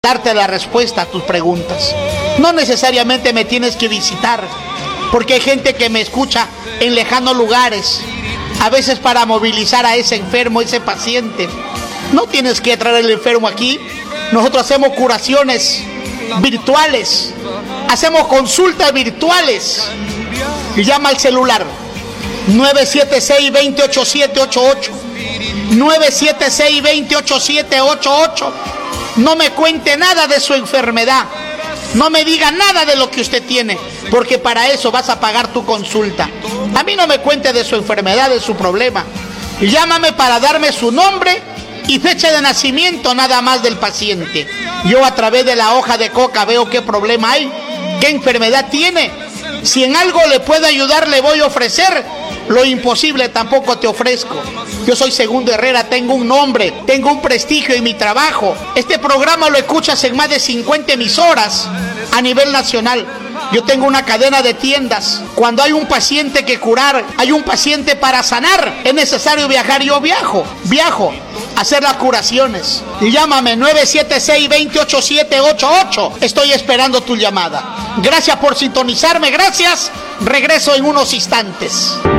darte la respuesta a tus preguntas. No necesariamente me tienes que visitar, porque hay gente que me escucha en lejanos lugares, a veces para movilizar a ese enfermo, ese paciente. No tienes que traer el enfermo aquí. Nosotros hacemos curaciones virtuales, hacemos consultas virtuales. Y llama al celular 976-208788, 976-208788. No me cuente nada de su enfermedad, no me diga nada de lo que usted tiene, porque para eso vas a pagar tu consulta. A mí no me cuente de su enfermedad, de su problema. Llámame para darme su nombre y fecha de nacimiento nada más del paciente. Yo a través de la hoja de coca veo qué problema hay, qué enfermedad tiene. Si en algo le puedo ayudar, le voy a ofrecer. Lo imposible tampoco te ofrezco. Yo soy Segundo Herrera, tengo un nombre, tengo un prestigio en mi trabajo. Este programa lo escuchas en más de 50 emisoras a nivel nacional. Yo tengo una cadena de tiendas. Cuando hay un paciente que curar, hay un paciente para sanar, es necesario viajar. Yo viajo a hacer las curaciones. Y llámame 976-208788. Estoy esperando tu llamada. Gracias por sintonizarme, gracias. Regreso en unos instantes.